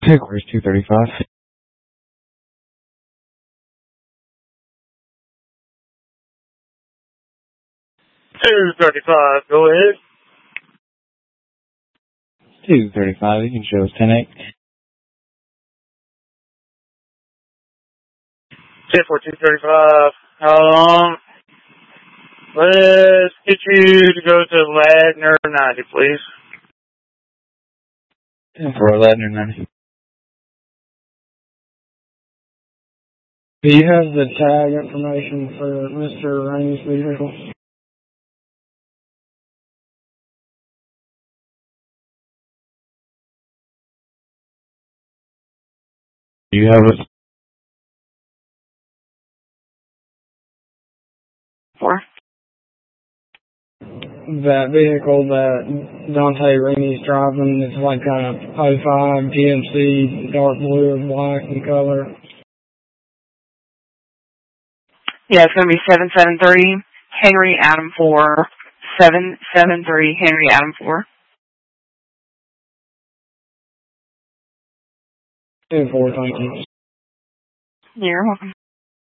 Headquarters 235. 235, go ahead. 235, you can show us 10-8. 10-4, 235. Let's get you to go to Ladner 90, please. 10-4, Ladner 90. Do you have the tag information for Mr. Rainey's vehicle? Do you have it? 4. That vehicle that Dante Rainey's driving is like a 05 GMC, dark blue and black in color. Yeah, it's going to be 773 Henry Adam 4. 773 Henry Adam 4. 10-4, thank you. You're welcome.